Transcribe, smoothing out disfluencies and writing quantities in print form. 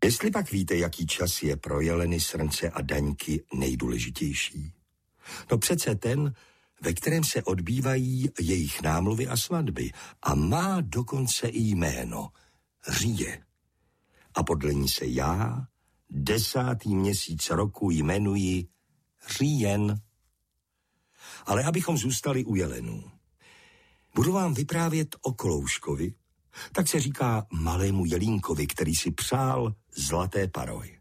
Jestli pak víte, jaký čas je pro jeleny, srnce a daňky nejdůležitější? No přece ten, ve kterém se odbývají jejich námluvy a svatby a má dokonce i jméno říje. A podle ní se já 10. měsíc roku jmenuji říjen. Ale abychom zůstali u jelenů. Budu vám vyprávět o Kolouškovi, tak se říká malému jelínkovi, který si přál zlaté paroj.